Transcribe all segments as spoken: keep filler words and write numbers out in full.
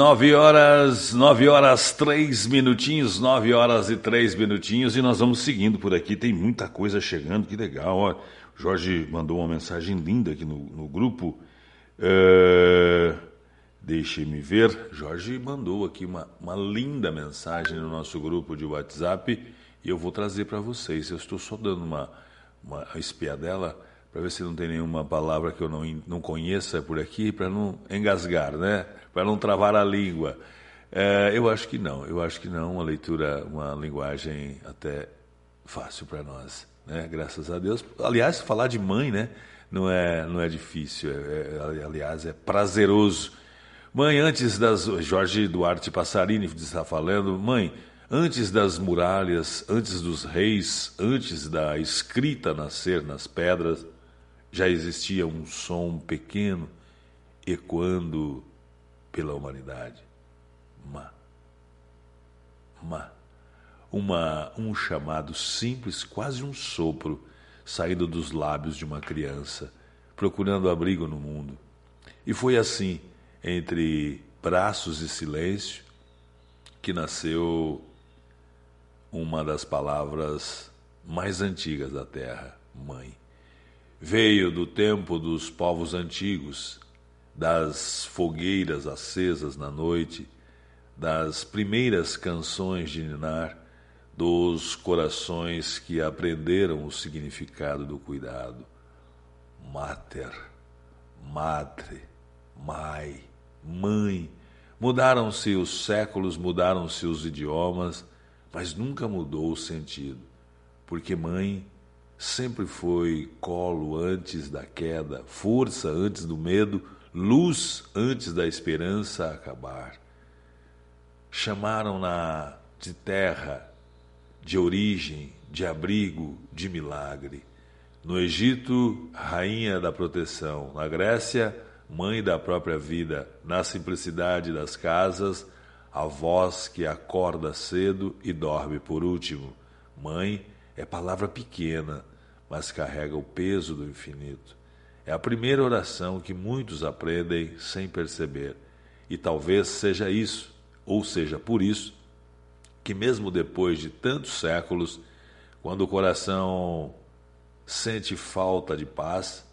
Nove horas, nove horas, três minutinhos, nove horas e três minutinhos, e nós vamos seguindo por aqui. Tem muita coisa chegando, que legal. Ó, Jorge mandou uma mensagem linda aqui no, no grupo. Uh, Deixe-me ver. Jorge mandou aqui uma, uma linda mensagem no nosso grupo de WhatsApp e eu vou trazer para vocês. Eu estou só dando uma, uma espiadela para ver se não tem nenhuma palavra que eu não, não conheça por aqui, para não engasgar, né? Para não travar a língua. É, eu acho que não, eu acho que não, uma leitura, uma linguagem até fácil para nós, né? Graças a Deus. Aliás, falar de mãe, né? Não é, não é difícil, é, é, aliás, é prazeroso. Mãe, antes das... Jorge Duarte Passarini está falando, mãe, antes das muralhas, antes dos reis, antes da escrita nascer nas pedras, já existia um som pequeno ecoando pela humanidade. Ma. Ma. Uma, um chamado simples, quase um sopro, saindo dos lábios de uma criança, procurando abrigo no mundo. E foi assim, entre braços e silêncio, que nasceu uma das palavras mais antigas da terra, mãe. Veio do tempo dos povos antigos, das fogueiras acesas na noite, das primeiras canções de ninar, dos corações que aprenderam o significado do cuidado. Mater, madre, mãe, mãe. Mudaram-se os séculos, mudaram-se os idiomas, mas nunca mudou o sentido, porque mãe sempre foi colo antes da queda, força antes do medo, luz antes da esperança acabar. Chamaram-na de terra, de origem, de abrigo, de milagre. No Egito, rainha da proteção. Na Grécia, mãe da própria vida. Na simplicidade das casas, a voz que acorda cedo e dorme por último. Mãe é palavra pequena, mas carrega o peso do infinito. É a primeira oração que muitos aprendem sem perceber. E talvez seja isso, ou seja por isso, que mesmo depois de tantos séculos, quando o coração sente falta de paz,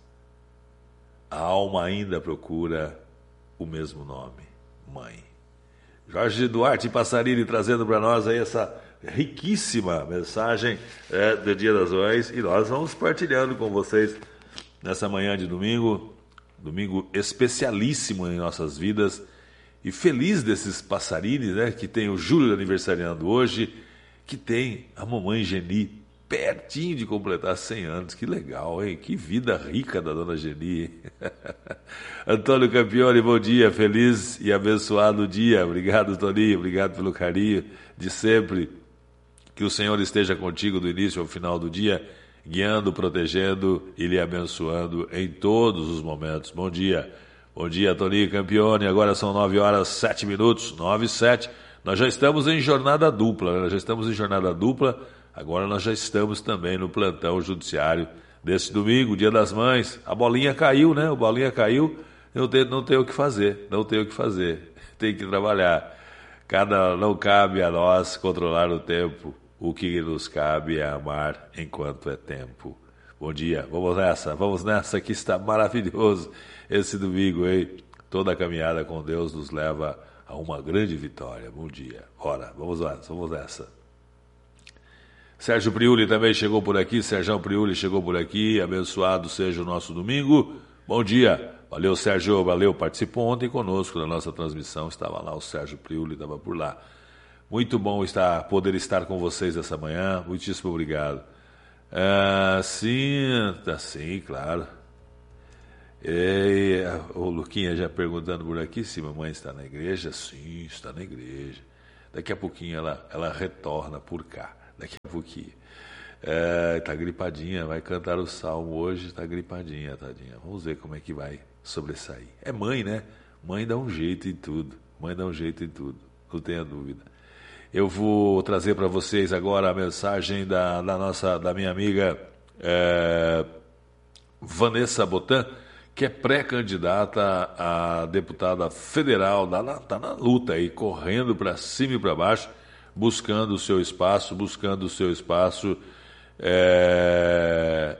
a alma ainda procura o mesmo nome, mãe. Jorge Duarte Passarini trazendo para nós aí essa riquíssima mensagem é, do Dia das Mães, e nós vamos partilhando com vocês nessa manhã de domingo, domingo especialíssimo em nossas vidas, e feliz desses Passarini, né, que tem o Júlio aniversariando hoje, que tem a mamãe Geni pertinho de completar cem anos. Que legal, hein? Que vida rica da dona Geni. Antônio Campione, bom dia, feliz e abençoado dia. Obrigado, Toninho, obrigado pelo carinho de sempre. Que o Senhor esteja contigo do início ao final do dia, guiando, protegendo e lhe abençoando em todos os momentos. Bom dia. Bom dia, Toninho Campione. Agora são nove horas, sete minutos, nove e sete. Nós já estamos em jornada dupla, né? Nós já estamos em jornada dupla. Agora nós já estamos também no plantão judiciário desse domingo, Dia das Mães. A bolinha caiu, né? A bolinha caiu, não tem, não tem o que fazer, não tem o que fazer. Tem que trabalhar. Cada, não cabe a nós controlar o tempo. O que nos cabe é amar enquanto é tempo. Bom dia, vamos nessa, vamos nessa, que está maravilhoso esse domingo, hein? Toda a caminhada com Deus nos leva a uma grande vitória. Bom dia. Ora, vamos lá, vamos nessa. Sérgio Priuli também chegou por aqui, Sérgio Priuli chegou por aqui, abençoado seja o nosso domingo. Bom dia. Valeu, Sérgio, valeu, participou ontem conosco na nossa transmissão, estava lá o Sérgio Priuli, estava por lá. Muito bom estar, poder estar com vocês essa manhã, muitíssimo obrigado. Ah, sim, tá, sim, claro. E, o Luquinha já perguntando por aqui se mamãe está na igreja. Sim, está na igreja. Daqui a pouquinho ela, ela retorna por cá. Daqui a pouquinho. Está é, gripadinha, vai cantar o salmo hoje, está gripadinha, tadinha. Vamos ver como é que vai sobressair. É mãe, né? Mãe dá um jeito em tudo. Mãe dá um jeito em tudo, não tenha dúvida. Eu vou trazer para vocês agora a mensagem da, da, nossa, da minha amiga é, Vanessa Botan, que é pré-candidata a deputada federal, está na, tá na luta aí, correndo para cima e para baixo, buscando o seu espaço, buscando o seu espaço. É...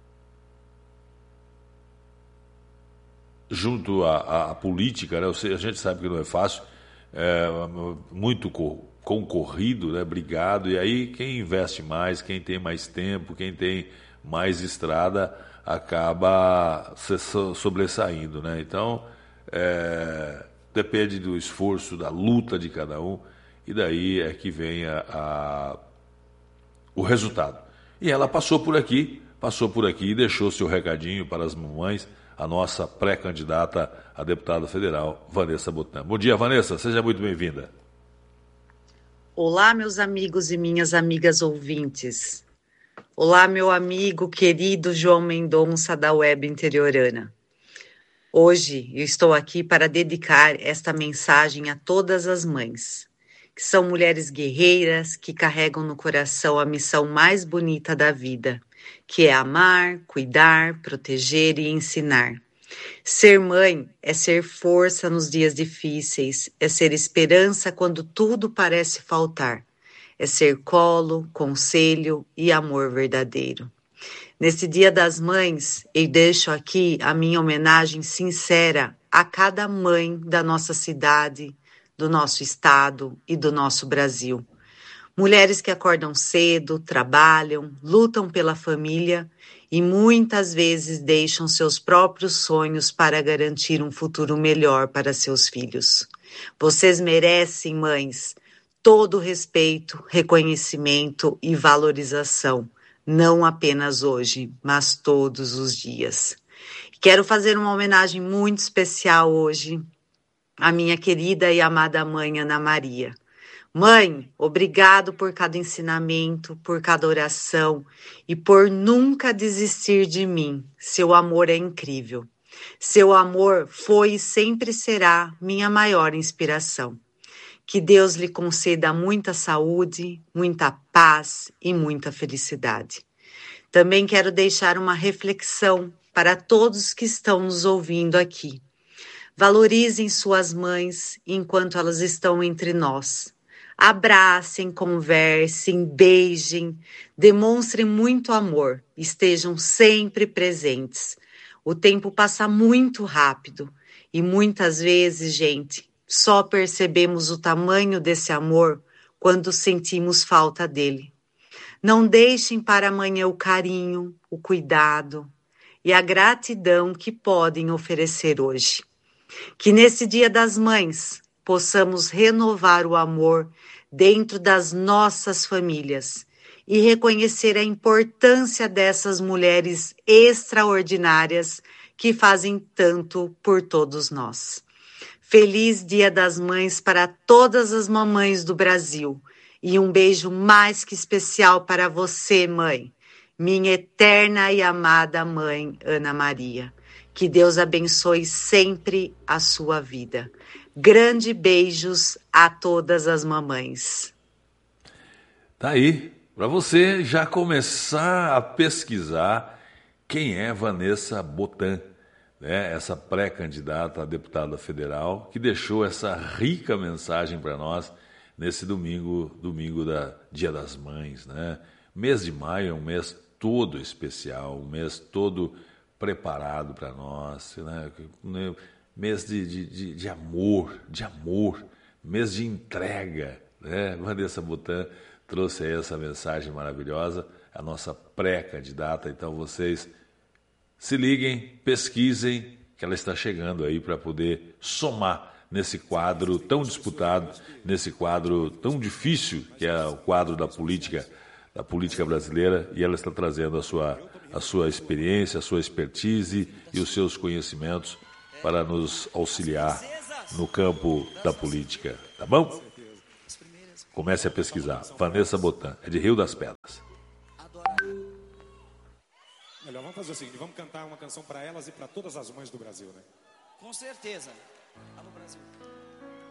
junto à, à política, né? A gente sabe que não é fácil, é muito concorrido, né? Brigado, e aí quem investe mais, quem tem mais tempo, quem tem mais estrada, acaba se sobressaindo, né? Então, é, depende do esforço, da luta de cada um, e daí é que vem a, a, o resultado. E ela passou por aqui, passou por aqui e deixou seu recadinho para as mamães, a nossa pré-candidata a deputada federal, Vanessa Botan. Bom dia, Vanessa, seja muito bem-vinda. Olá, meus amigos e minhas amigas ouvintes. Olá, meu amigo querido João Mendonça, da Web Interiorana. Hoje eu estou aqui para dedicar esta mensagem a todas as mães, que são mulheres guerreiras que carregam no coração a missão mais bonita da vida, que é amar, cuidar, proteger e ensinar. Ser mãe é ser força nos dias difíceis, é ser esperança quando tudo parece faltar, é ser colo, conselho e amor verdadeiro. Nesse Dia das Mães, eu deixo aqui a minha homenagem sincera a cada mãe da nossa cidade, do nosso estado e do nosso Brasil. Mulheres que acordam cedo, trabalham, lutam pela família e muitas vezes deixam seus próprios sonhos para garantir um futuro melhor para seus filhos. Vocês merecem, mães, todo o respeito, reconhecimento e valorização, não apenas hoje, mas todos os dias. Quero fazer uma homenagem muito especial hoje à minha querida e amada mãe Ana Maria. Mãe, obrigado por cada ensinamento, por cada oração e por nunca desistir de mim. Seu amor é incrível. Seu amor foi e sempre será minha maior inspiração. Que Deus lhe conceda muita saúde, muita paz e muita felicidade. Também quero deixar uma reflexão para todos que estão nos ouvindo aqui. Valorizem suas mães enquanto elas estão entre nós. Abracem, conversem, beijem, demonstrem muito amor, estejam sempre presentes. O tempo passa muito rápido e muitas vezes, gente, só percebemos o tamanho desse amor quando sentimos falta dele. Não deixem para amanhã o carinho, o cuidado e a gratidão que podem oferecer hoje. Que nesse Dia das Mães possamos renovar o amor dentro das nossas famílias e reconhecer a importância dessas mulheres extraordinárias que fazem tanto por todos nós. Feliz Dia das Mães para todas as mamães do Brasil e um beijo mais que especial para você, mãe, minha eterna e amada mãe Ana Maria. Que Deus abençoe sempre a sua vida. Grande beijos a todas as mamães. Tá aí, para você já começar a pesquisar quem é Vanessa Botan, né? Essa pré-candidata a deputada federal que deixou essa rica mensagem para nós nesse domingo, domingo da Dia das Mães, né? Mês de maio é um mês todo especial, um mês todo preparado para nós, né? Mês de, de, de amor, de amor, mês de entrega, né? Vanessa Botan trouxe aí essa mensagem maravilhosa, a nossa pré-candidata, então vocês se liguem, pesquisem, que ela está chegando aí para poder somar nesse quadro tão disputado, nesse quadro tão difícil, que é o quadro da política, da política brasileira, e ela está trazendo a sua, a sua experiência, a sua expertise e os seus conhecimentos para nos auxiliar no campo da política, tá bom? Comece a pesquisar. Vanessa Botan, é de Rio das Pedras. Melhor, vamos fazer o seguinte, vamos cantar uma canção para elas e para todas as mães do Brasil, né? Com certeza. Alô, Brasil.